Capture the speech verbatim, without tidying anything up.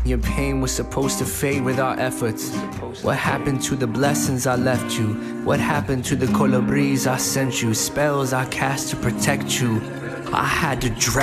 Your pain was supposed to fade without efforts. What happened to the blessings I left you? What happened to the colibris I sent you? Spells I cast to protect you. I had to drown